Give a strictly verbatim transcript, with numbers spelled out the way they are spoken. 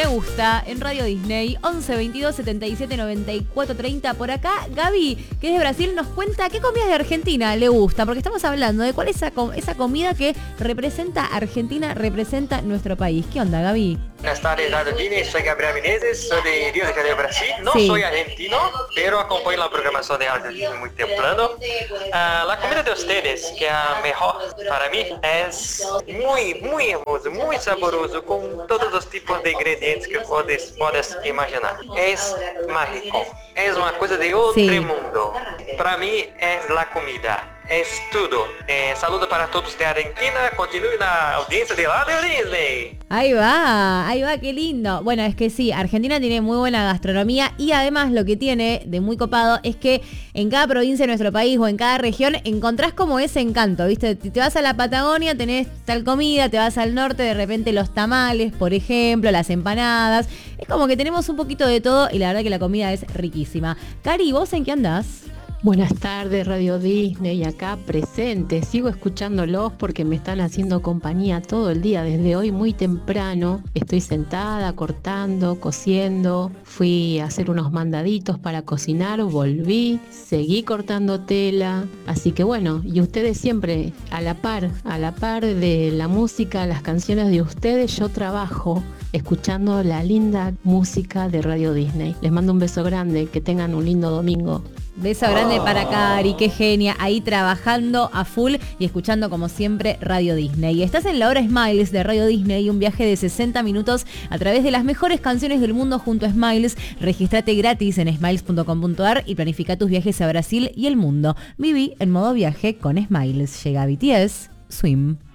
Gusta en Radio Disney, once veintidós setenta y siete noventa y cuatro treinta. Por acá, Gaby, que es de Brasil, nos cuenta qué comidas de Argentina le gusta, porque estamos hablando de cuál es esa, esa comida que representa Argentina, representa nuestro país. ¿Qué onda, Gaby? Buenas tardes, Radio Disney, soy Gabriel Menezes, soy de Río de Janeiro, Brasil. No sí. soy argentino, pero acompaño la programación de Radio Disney muy temprano. Uh, la comida de ustedes, que es la mejor para mí, es muy, muy hermoso, muy saboroso, con todos los tipos de ingredientes que puedes, puedes imaginar. Es mágico, es una cosa de otro sí. mundo. Para mí es la comida. Es todo. Eh, saludo para todos de Argentina. Continúen la audiencia de Radio Disney. Ahí va, ahí va, qué lindo. Bueno, es que sí, Argentina tiene muy buena gastronomía y además lo que tiene de muy copado es que en cada provincia de nuestro país o en cada región encontrás como ese encanto, ¿viste? Te vas a la Patagonia, tenés tal comida, te vas al norte, de repente los tamales, por ejemplo, las empanadas. Es como que tenemos un poquito de todo y la verdad que la comida es riquísima. Cari, ¿vos en qué andás? Buenas tardes, Radio Disney, acá presente. Sigo escuchándolos porque me están haciendo compañía todo el día, desde hoy muy temprano. Estoy sentada, cortando, cosiendo. Fui a hacer unos mandaditos para cocinar, volví, seguí cortando tela. Así que bueno, y ustedes siempre a la par, a la par de la música, las canciones de ustedes, yo trabajo escuchando la linda música de Radio Disney. Les mando un beso grande, que tengan un lindo domingo. Beso grande para Cari, qué genia, ahí trabajando a full y escuchando como siempre Radio Disney. Estás en la hora Smiles de Radio Disney, un viaje de sesenta minutos a través de las mejores canciones del mundo junto a Smiles. Regístrate gratis en smiles punto com punto a r y planifica tus viajes a Brasil y el mundo. Viví en modo viaje con Smiles. Llega B T S, Swim.